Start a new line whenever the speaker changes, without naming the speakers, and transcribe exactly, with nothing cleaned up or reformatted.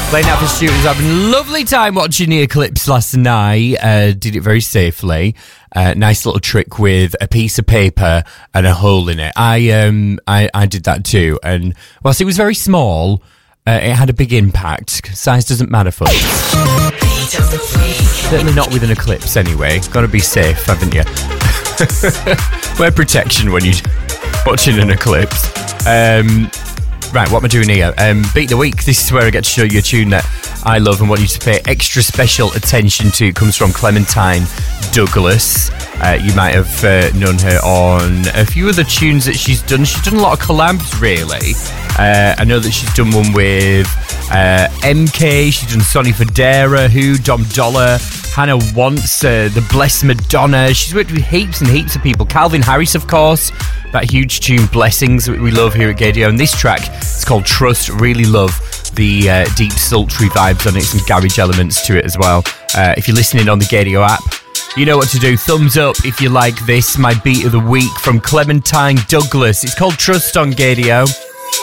Playing out for students, having a lovely time watching the eclipse last night. Uh, did it very safely. Uh, nice little trick with a piece of paper and a hole in it. I um I, I did that too, and whilst it was very small, uh, it had a big impact. Size doesn't matter for me. Certainly not with an eclipse anyway. Got to be safe, haven't you? Wear protection when you're watching an eclipse. Um... Right, what am I doing here? Um, Beat the Week. This is where I get to show you a tune that I love and want you to pay extra special attention to. It comes from Clementine Douglas. Uh, you might have uh, known her on a few other tunes that she's done. She's done a lot of collabs, really. Uh, I know that she's done one with uh, M K. She's done Sonny Fodera, Who, Dom Dollar, Hannah Wants, uh, The Blessed Madonna. She's worked with heaps and heaps of people. Calvin Harris, of course. That huge tune, Blessings, that we love here at Gaydio. And this track, it's called Trust. Really love the uh, deep, sultry vibes on it, some garage elements to it as well. Uh, if you're listening on the Gaydio app, you know what to do. Thumbs up if you like this. My beat of the week from Clementine Douglas. It's called Trust on Gaydio.